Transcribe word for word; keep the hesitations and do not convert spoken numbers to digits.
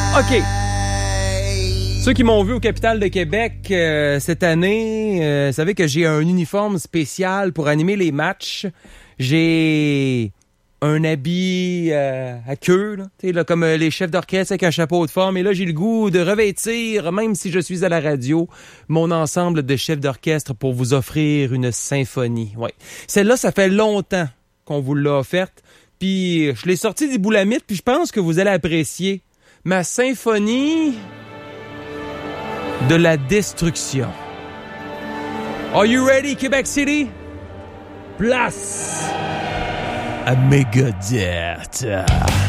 OK. Ceux qui m'ont vu au Capitole de Québec euh, cette année, euh, savez que j'ai un uniforme spécial pour animer les matchs. J'ai un habit euh, à queue, là, t'sais, là, comme euh, les chefs d'orchestre avec un chapeau de forme. Et là, j'ai le goût de revêtir, même si je suis à la radio, mon ensemble de chefs d'orchestre pour vous offrir une symphonie. Ouais. Celle-là, ça fait longtemps qu'on vous l'a offerte. Puis je l'ai sortie des boulamites, puis je pense que vous allez apprécier ma symphonie de la destruction. Are you ready, Québec City? Place à Megadeth.